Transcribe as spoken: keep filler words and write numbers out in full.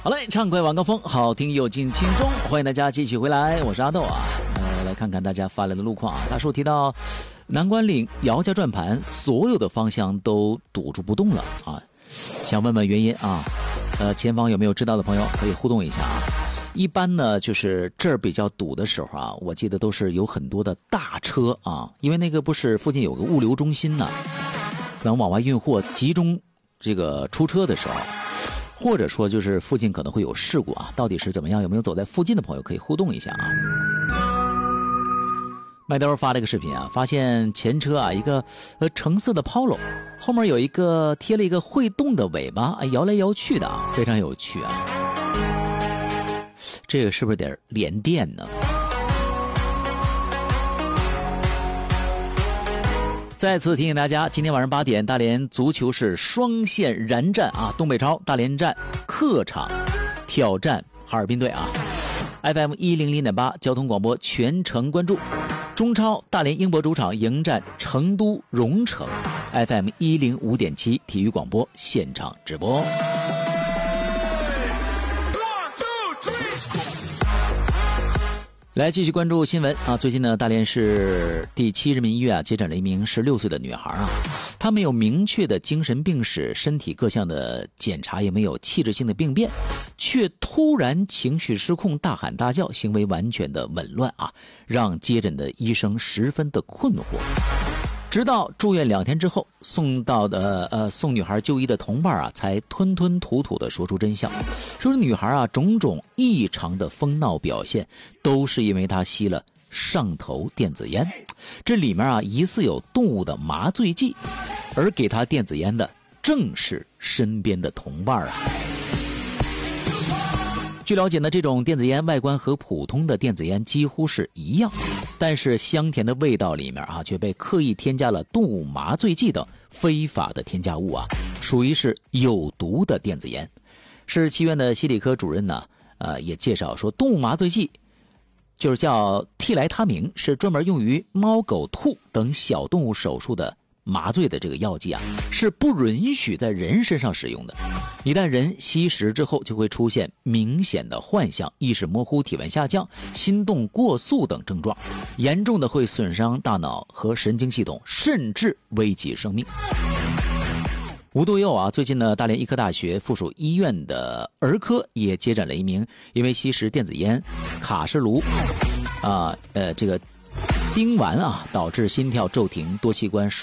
好嘞，畅快晚高峰，好听又进轻中，欢迎大家继续回来，我是阿豆啊。呃，来看看大家发来的路况啊。大叔提到，南关岭姚家转盘所有的方向都堵住不动了啊，想问问原因啊。呃，前方有没有知道的朋友可以互动一下啊。一般呢，就是这儿比较堵的时候啊，我记得都是有很多的大车啊，因为那个不是附近有个物流中心呢，可能往外运货集中这个出车的时候。或者说就是附近可能会有事故啊，到底是怎么样？有没有走在附近的朋友可以互动一下啊？麦兜发了一个视频啊，发现前车啊一个呃橙色的 Polo， 后面有一个贴了一个会动的尾巴，哎，摇来摇去的啊，非常有趣啊。这个是不是得连电呢？再次提醒大家，今天晚上八点，大连足球是双线燃战啊！东北超大连站客场挑战哈尔滨队啊 ！F M 一零零点八交通广播全程关注。中超大连英博主场迎战成都蓉城 ，F M 一零五点七体育广播现场直播。来继续关注新闻啊！最近呢，大连市第七人民医院啊接诊了一名十六岁的女孩啊，她没有明确的精神病史，身体各项的检查也没有器质性的病变，却突然情绪失控，大喊大叫，行为完全的紊乱啊，让接诊的医生十分的困惑。直到住院两天之后，送到的呃送女孩就医的同伴啊，才吞吞吐吐地说出真相，说女孩啊种种异常的疯闹表现，都是因为她吸了上头电子烟，这里面啊疑似有动物的麻醉剂，而给她电子烟的正是身边的同伴啊。据了解呢，这种电子烟外观和普通的电子烟几乎是一样，但是香甜的味道里面啊，却被刻意添加了动物麻醉剂等非法的添加物啊，属于是有毒的电子烟。市七院的心理科主任呢，呃，也介绍说，动物麻醉剂就是叫替来他明，是专门用于猫、狗、兔等小动物手术的麻醉的这个药剂啊，是不允许在人身上使用的。一旦人吸食之后，就会出现明显的幻象、意识模糊、体温下降、心动过速等症状，严重的会损伤大脑和神经系统，甚至危及生命。无独有啊，最近呢，大连医科大学附属医院的儿科也接诊了一名因为吸食电子烟、卡式炉啊，呃，这个丁烷啊，导致心跳骤停、多器官